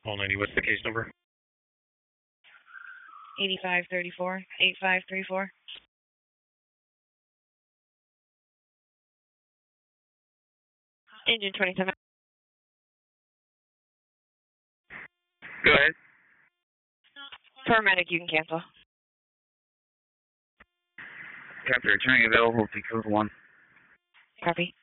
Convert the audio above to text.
Call 90, what's the case number? 8534. 8534. Engine 27. Go ahead. Paramedic, you can cancel. Captain returning available to code 1. Copy.